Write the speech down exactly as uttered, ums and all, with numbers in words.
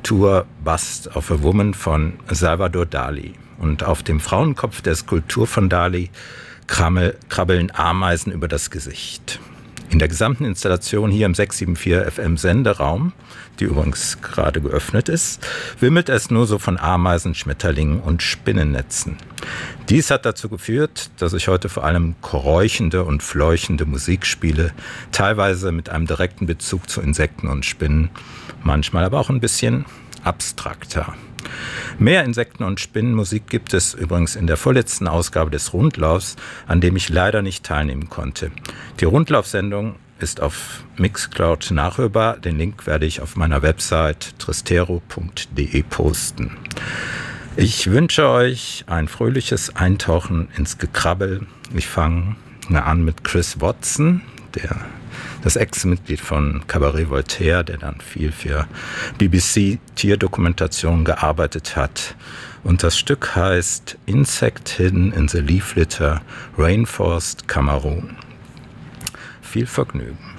Skulptur Bust of a Woman von Salvador Dali. Und auf dem Frauenkopf der Skulptur von Dali krabbeln Ameisen über das Gesicht. In der gesamten Installation hier im sechs sieben vier F M Senderaum, die übrigens gerade geöffnet ist, wimmelt es nur so von Ameisen, Schmetterlingen und Spinnennetzen. Dies hat dazu geführt, dass ich heute vor allem keuchende und fleuchende Musik spiele, teilweise mit einem direkten Bezug zu Insekten und Spinnen, manchmal aber auch ein bisschen abstrakter. Mehr Insekten- und Spinnenmusik gibt es übrigens in der vorletzten Ausgabe des Rundlaufs, an dem ich leider nicht teilnehmen konnte. Die Rundlaufsendung ist auf Mixcloud nachhörbar. Den Link werde ich auf meiner Website tristero punkt de posten. Ich wünsche euch ein fröhliches Eintauchen ins Gekrabbel. Ich fange an mit Chris Watson, der das Ex-Mitglied von Cabaret Voltaire, der dann viel für B B C-Tierdokumentation gearbeitet hat. Und das Stück heißt Insect Hidden in the Leaf Litter, Rainforest, Kamerun. Viel Vergnügen.